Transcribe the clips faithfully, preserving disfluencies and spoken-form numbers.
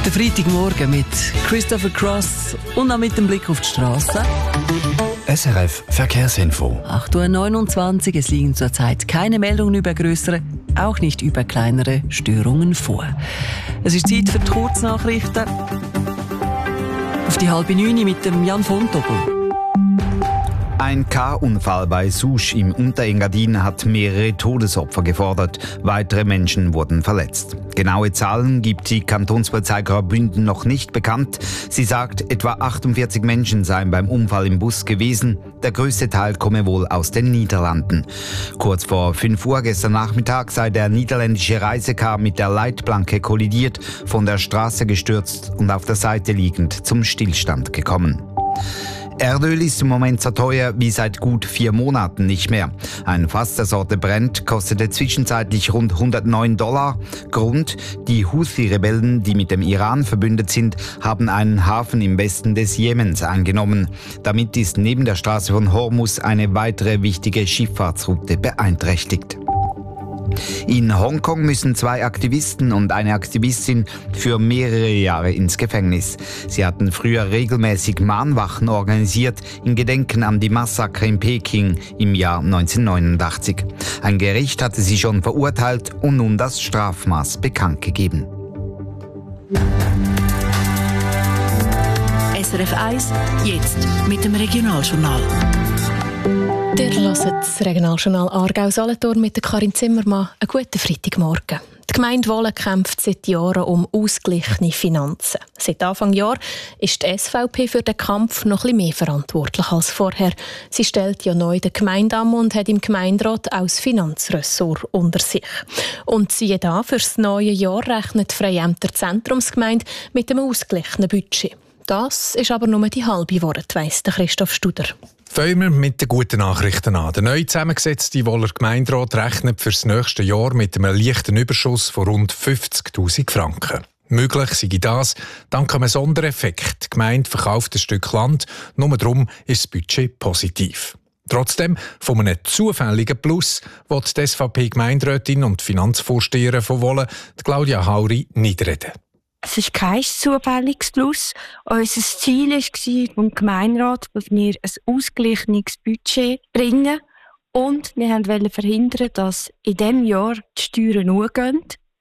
Der Freitagmorgen mit Christopher Cross und auch mit dem Blick auf die Straße. S R F Verkehrsinfo. acht Uhr neunundzwanzig, es liegen zurzeit keine Meldungen über grössere, auch nicht über kleinere Störungen vor. Es ist Zeit für die Kurznachrichten. Auf die halbe Neune mit dem Jan von Doppel. Ein K-Unfall bei Susch im Unterengadin hat mehrere Todesopfer gefordert. Weitere Menschen wurden verletzt. Genaue Zahlen gibt die Kantonspolizei Graubünden noch nicht bekannt. Sie sagt, etwa achtundvierzig Menschen seien beim Unfall im Bus gewesen. Der größte Teil komme wohl aus den Niederlanden. Kurz vor fünf Uhr gestern Nachmittag sei der niederländische Reisecar mit der Leitplanke kollidiert, von der Straße gestürzt und auf der Seite liegend zum Stillstand gekommen. Erdöl ist im Moment so teuer wie seit gut vier Monaten nicht mehr. Ein Fass der Sorte Brent kostete zwischenzeitlich rund hundertneun Dollar. Grund: die Houthi-Rebellen, die mit dem Iran verbündet sind, haben einen Hafen im Westen des Jemens eingenommen. Damit ist neben der Straße von Hormuz eine weitere wichtige Schifffahrtsroute beeinträchtigt. In Hongkong müssen zwei Aktivisten und eine Aktivistin für mehrere Jahre ins Gefängnis. Sie hatten früher regelmäßig Mahnwachen organisiert in Gedenken an die Massaker in Peking im Jahr neunzehnhundertneunundachtzig. Ein Gericht hatte sie schon verurteilt und nun das Strafmaß bekannt gegeben. S R F eins, jetzt mit dem Regionaljournal. Ihr hört das Regionaljournal Aargau-Solothurn mit der Karin Zimmermann. Einen guten Freitagmorgen. Die Gemeinde Wohlen kämpft seit Jahren um ausgeglichene Finanzen. Seit Anfang Jahr ist die S V P für den Kampf noch etwas mehr verantwortlich als vorher. Sie stellt ja neu den Gemeindeamt und hat im Gemeinderat auch das Finanzressort unter sich. Und siehe da, für das neue Jahr rechnet die Freiämter Zentrumsgemeinde mit einem ausgeglichenen Budget. Das ist aber nur die halbe Wahrheit, weiss Christoph Studer. Fangen wir mit den guten Nachrichten an. Der neu zusammengesetzte Wohler Gemeinderat rechnet für das nächste Jahr mit einem leichten Überschuss von rund fünfzigtausend Franken. Möglich sei das dank einem Sondereffekt. Die Gemeinde verkauft ein Stück Land, nur darum ist das Budget positiv. Trotzdem, von einem zufälligen Plus will die S V P-Gemeinderätin und Finanzvorsteherin von Wohlen, Claudia Hauri, nicht reden. Es ist kein zufälliges Plus. Unser Ziel war vom Gemeinderat, dass wir ein ausgeglichenes Budget bringen. Und wir wollten verhindern, dass in diesem Jahr die Steuern hochgehen.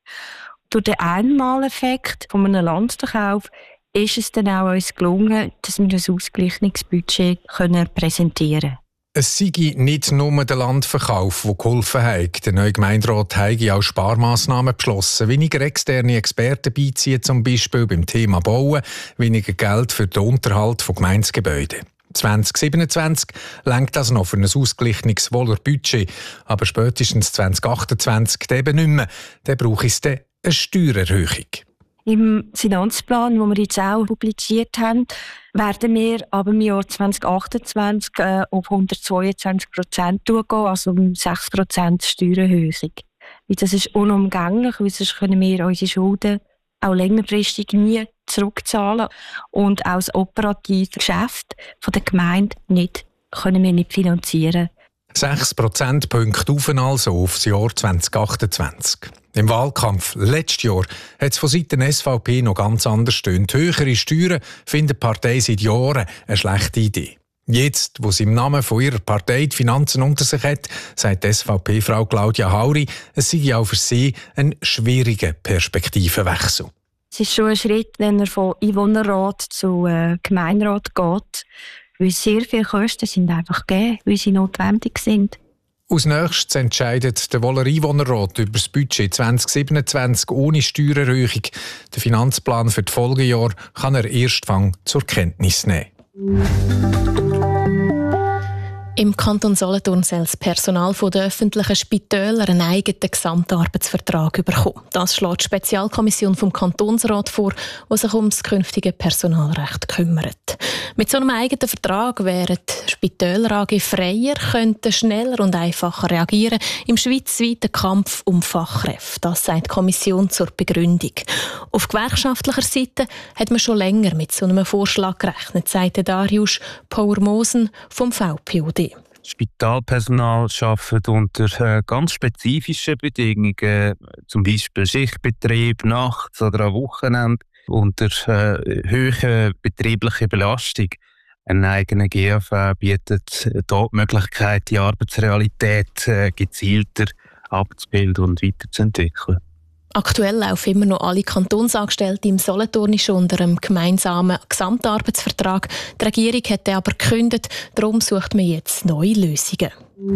Durch den Einmaleffekt von einem Landverkauf ist es dann auch uns gelungen, dass wir ein ausgeglichenes Budget präsentieren können. Es sei nicht nur der Landverkauf, der geholfen hat. Der neue Gemeinderat hat auch Sparmaßnahmen beschlossen. Weniger externe Experten beiziehen, zum Beispiel beim Thema Bauen, weniger Geld für den Unterhalt von Gemeindegebäuden. zwanzig siebenundzwanzig reicht das noch für ein ausgeglichenes Wohler Budget, aber spätestens zwanzig achtundzwanzig eben nicht mehr. Dann braucht es eine Steuererhöhung. Im Finanzplan, den wir jetzt auch publiziert haben, werden wir aber im Jahr zwanzig achtundzwanzig äh, auf hundertzweiundzwanzig Prozent gehen, also um sechs Prozent Steuererhöhung. Das ist unumgänglich, weil sonst können wir unsere Schulden auch längerfristig nie zurückzahlen und auch das operative Geschäft der Gemeinde nicht, können wir nicht finanzieren. Sechs Prozentpunkte auf also auf das Jahr zwanzig achtundzwanzig. Im Wahlkampf letztes Jahr hat es von Seiten der S V P noch ganz anders stöhnt. Höhere Steuern findet die Partei seit Jahren eine schlechte Idee. Jetzt, wo sie im Namen von ihrer Partei die Finanzen unter sich hat, sagt die S V P-Frau Claudia Hauri, es sei auch für sie ein schwieriger Perspektivenwechsel. Es ist schon ein Schritt, wenn er von Einwohnerrat zu äh, Gemeinderat geht, weil sehr viele Kosten sind einfach gegeben, weil sie notwendig sind. Als nächstes entscheidet der Wohler Einwohnerrat über das Budget zwanzig siebenundzwanzig ohne Steuererhöhung. Den Finanzplan für die Folgejahre kann er erst zur Kenntnis nehmen. Im Kanton Solothurn soll das Personal der öffentlichen Spitäler einen eigenen Gesamtarbeitsvertrag bekommen. Das schlägt die Spezialkommission vom Kantonsrat vor, die sich um das künftige Personalrecht kümmert. Mit so einem eigenen Vertrag wären die Spitäler A G freier, könnten schneller und einfacher reagieren im schweizweiten Kampf um Fachkräfte. Das sagt die Kommission zur Begründung. Auf gewerkschaftlicher Seite hat man schon länger mit so einem Vorschlag gerechnet, sagt Darius Power-Mosen vom V P O D. Spitalpersonal arbeitet unter äh, ganz spezifischen Bedingungen, zum Beispiel Schichtbetrieb, nachts oder am Wochenende. unter äh, hoher betrieblicher Belastung. Ein eigener G V bietet dort die Möglichkeit, die Arbeitsrealität äh, gezielter abzubilden und weiterzuentwickeln. Aktuell laufen immer noch alle Kantonsangestellten im Solothurnischen unter einem gemeinsamen Gesamtarbeitsvertrag. Die Regierung hat den aber gekündigt, darum sucht man jetzt neue Lösungen.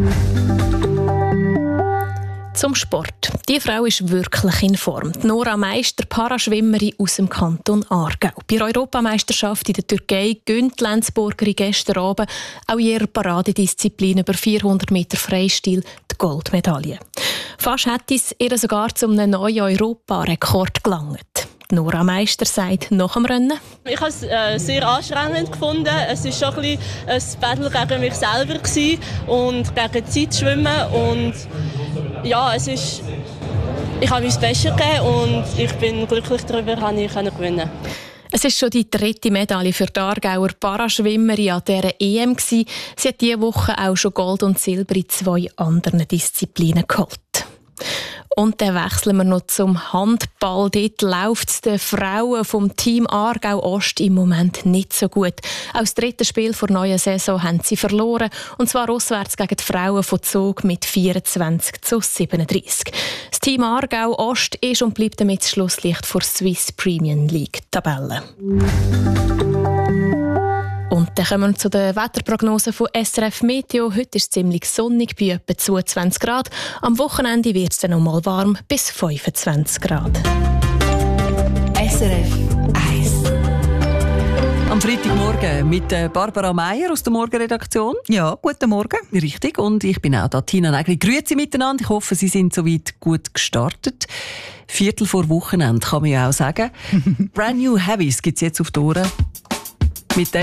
Zum Sport. Die Frau ist wirklich in Form. Nora Meister, Paraschwimmerin aus dem Kanton Aargau. Bei der Europameisterschaft in der Türkei gönnt die Lenzburgerin gestern Abend auch in ihrer Paradedisziplin über vierhundert Meter Freistil die Goldmedaille. Fast hätte es ihr sogar zu einem neuen Europarekord gelangt. Nora Meister sagt nach dem Rennen: Ich habe es äh, sehr anstrengend gefunden. Es war schon ein, ein Battle gegen mich selber gewesen und gegen die Zeit schwimmen. Und ja, es ist, ich habe mein Bestes gegeben und ich bin glücklich darüber, dass ich gewinnen. Es ist schon die dritte Medaille für die Aargauer Paraschwimmerin an dieser E M gewesen. Sie hat diese Woche auch schon Gold und Silber in zwei anderen Disziplinen geholt. Und dann wechseln wir noch zum Handball. Dort läuft es den Frauen vom Team Aargau Ost im Moment nicht so gut. Auch das dritte Spiel der neuen Saison haben sie verloren. Und zwar auswärts gegen die Frauen von Zug mit vierundzwanzig zu siebenunddreißig. Das Team Aargau Ost ist und bleibt damit das Schlusslicht vor Swiss Premium League Tabelle. Und dann kommen wir zu der Wetterprognose von S R F Meteo. Heute ist es ziemlich sonnig bei etwa zweiundzwanzig Grad. Am Wochenende wird es dann noch mal warm bis fünfundzwanzig Grad. S R F eins. Am Freitagmorgen mit Barbara Meier aus der Morgenredaktion. Ja, guten Morgen. Richtig, und ich bin auch da, Tina Nägeli. Grüezi miteinander. Ich hoffe, Sie sind soweit gut gestartet. Viertel vor Wochenende kann man ja auch sagen. Brand New Heavies gibt es jetzt auf die Ohren. Mit dem